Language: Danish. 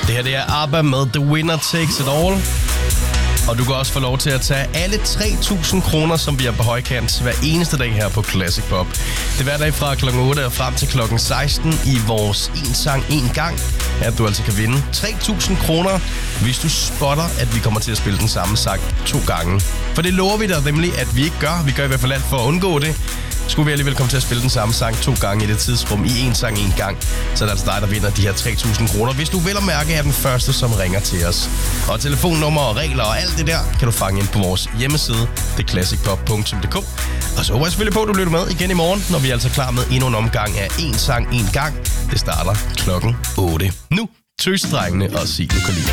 Det her det er ABBA med The Winner Takes It All. Og du kan også få lov til at tage alle 3.000 kroner, som vi har på højkant hver eneste dag her på Classic Pop. Det er hver dag fra klokken 8 og frem til klokken 16 i vores En Sang En Gang, at du altså kan vinde 3.000 kroner, hvis du spotter, at vi kommer til at spille den samme sang 2 gange. For det lover vi dig nemlig, at vi ikke gør. Vi gør i hvert fald alt for at undgå det. Skulle vi alligevel komme til at spille den samme sang 2 gange i det tidsrum i En Sang En Gang, så er det altså dig, der vinder de her 3.000 kroner, hvis du vel at mærke er den første, som ringer til os. Og telefonnummer og regler og alt det der, kan du fange ind på vores hjemmeside, theclassicpop.dk. Og så håber jeg selvfølgelig på, at du lytter med igen i morgen, når vi er altså klar med endnu en omgang af En Sang En Gang. Det starter klokken 8. Nu, Tøsedrengene og Signe Kaliber.